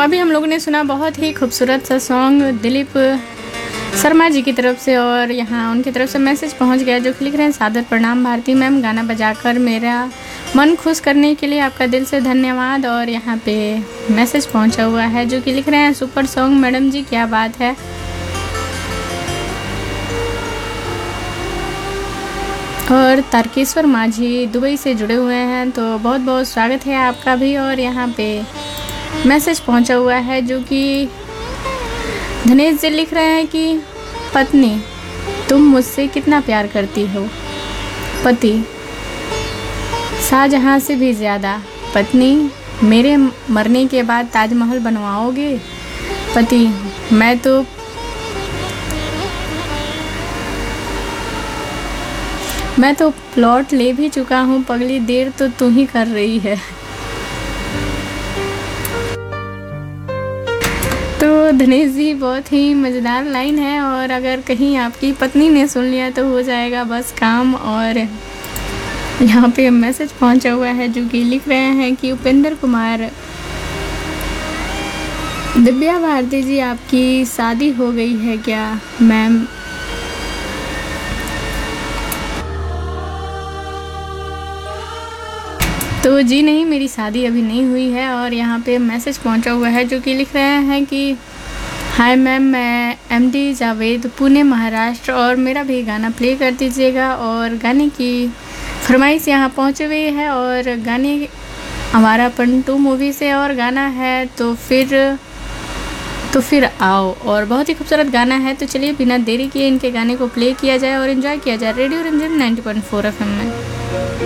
अभी हम लोगों ने सुना बहुत ही खूबसूरत सा सॉन्ग दिलीप शर्मा जी की तरफ से, और यहाँ उनकी तरफ से मैसेज पहुँच गया जो कि लिख रहे हैं सादर प्रणाम भारती मैम, गाना बजाकर मेरा मन खुश करने के लिए आपका दिल से धन्यवाद। और यहाँ पे मैसेज पहुँचा हुआ है जो कि लिख रहे हैं सुपर सॉन्ग मैडम जी, क्या बात है। और तारकेश्वर माझी दुबई से जुड़े हुए हैं, तो बहुत बहुत स्वागत है आपका भी। और यहाँ पे मैसेज पहुंचा हुआ है जो कि धनेश जी लिख रहे हैं कि पत्नी तुम मुझसे कितना प्यार करती हो, पति शाहजहां से भी ज़्यादा, पत्नी मेरे मरने के बाद ताजमहल बनवाओगे, पति मैं तो प्लॉट ले भी चुका हूँ, पगली देर तो तू ही कर रही है। तो धनेश जी बहुत ही मज़ेदार लाइन है, और अगर कहीं आपकी पत्नी ने सुन लिया तो हो जाएगा बस काम। और यहाँ पे मैसेज पहुँचा हुआ है जो कि लिख रहे हैं कि उपेंद्र कुमार, दिव्या भारती जी आपकी शादी हो गई है क्या मैम। तो जी नहीं, मेरी शादी अभी नहीं हुई है। और यहाँ पे मैसेज पहुँचा हुआ है जो कि लिख रहे हैं कि हाय मैम, मैं एमडी जावेद पुणे महाराष्ट्र, और मेरा भी गाना प्ले कर दीजिएगा। और गाने की फरमाइश यहाँ पहुँची हुई है, और गाने हमारा पंटू मूवी से और गाना है तो फिर आओ, और बहुत ही खूबसूरत गाना है। तो चलिए बिना देरी किए इनके गाने को प्ले किया जाए और एंजॉय किया जाए रेडियो रिमझिम 90.4 FM में।